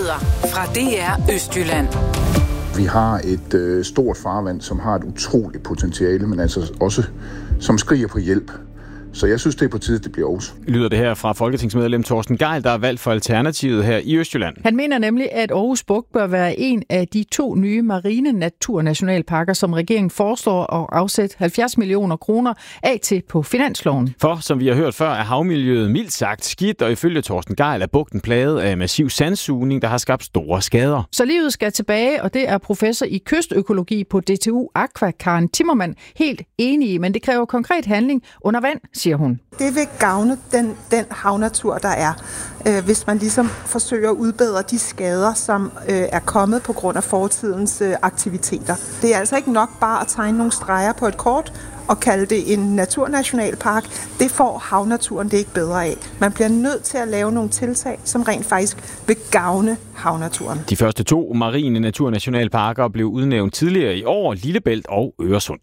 Nyheder fra DR Østjylland. Vi har et stort farvand, som har et utroligt potentiale, men altså også som skriger på hjælp. Så jeg synes, det er på tide, det bliver Aarhus. Lyder det her fra folketingsmedlem Torsten Gejl, der er valgt for Alternativet her i Østjylland. Han mener nemlig, at Aarhus Bugt bør være en af de 2 nye marine naturnationalparker, som regeringen foreslår at afsætte 70 millioner kroner af til på finansloven. For, som vi har hørt før, er havmiljøet mildt sagt skidt, og ifølge Torsten Gejl er bugten plaget af massiv sandsugning, der har skabt store skader. Så livet skal tilbage, og det er professor i kystøkologi på DTU Aqua, Karen Timmermann, helt enig i, men det kræver konkret handling under vand, siger hun. Det vil gavne den havnatur, der er, hvis man ligesom forsøger at udbedre de skader, som er kommet på grund af fortidens aktiviteter. Det er altså ikke nok bare at tegne nogle streger på et kort og kalde det en naturnationalpark. Det får havnaturen det ikke bedre af. Man bliver nødt til at lave nogle tiltag, som rent faktisk vil gavne havnaturen. De første 2 marine naturnationalparker blev udnævnt tidligere i år, Lillebælt og Øresund.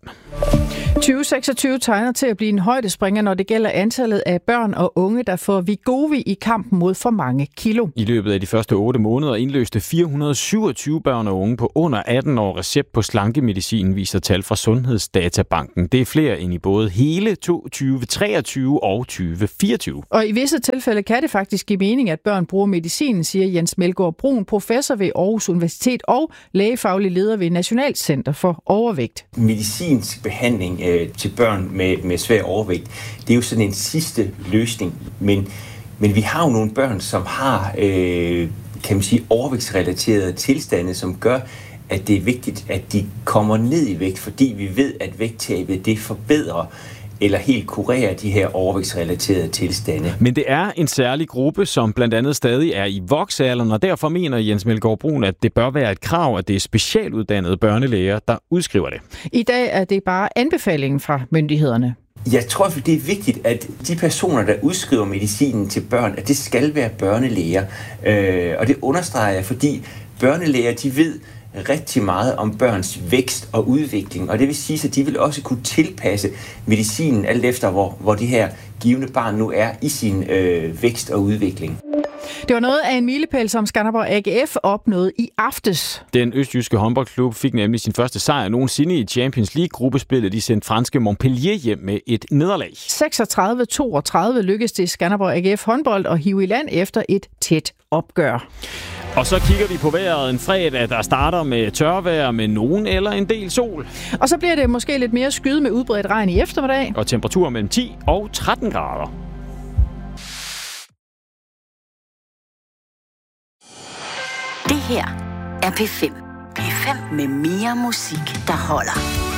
2026 tegner til at blive en højdespringer, når det gælder antallet af børn og unge, der får Wegovy i kampen mod for mange kilo. I løbet af de første 8 måneder indløste 427 børn og unge på under 18 år recept på slankemedicin, viser tal fra Sundhedsdatabanken. Det er flere end i både hele 2023 og 2024. Og i visse tilfælde kan det faktisk give mening, at børn bruger medicinen, siger Jens Melgaard Brun, professor ved Aarhus Universitet og lægefaglig leder ved Nationalcenter for Overvægt. Medicinsk behandling til børn med svær overvægt, det er jo sådan en sidste løsning. Men vi har jo nogle børn, som har kan man sige, overvægtsrelaterede tilstande, som gør, at det er vigtigt, at de kommer ned i vægt, fordi vi ved, at vægttabet det forbedrer eller helt kurerer de her overvægtsrelaterede tilstande. Men det er en særlig gruppe, som blandt andet stadig er i voksalderen, og derfor mener Jens Melgaard Brun, at det bør være et krav, at det er specialuddannede børnelæger, der udskriver det. I dag er det bare anbefalingen fra myndighederne. Jeg tror, at det er vigtigt, at de personer, der udskriver medicinen til børn, at det skal være børnelæger. Og det understreger jeg, fordi børnelæger, de ved rigtig meget om børns vækst og udvikling, og det vil sige, at de vil også kunne tilpasse medicinen alt efter, hvor de her givne barn nu er i sin vækst og udvikling. Det var noget af en milepæl, som Skanderborg AGF opnåede i aftes. Den østjyske håndboldklub fik nemlig sin første sejr nogensinde i Champions League-gruppespillet. De sendte franske Montpellier hjem med et nederlag. 36-32 lykkedes det Skanderborg AGF håndbold at hive i land efter et tæt opgør. Og så kigger vi på vejret en fredag, der starter med tørvejr med nogen eller en del sol. Og så bliver det måske lidt mere skyde med udbredt regn i eftermiddag. Og temperaturer mellem 10 og 13 grader. Det her er P5. P5 med mere musik, der holder.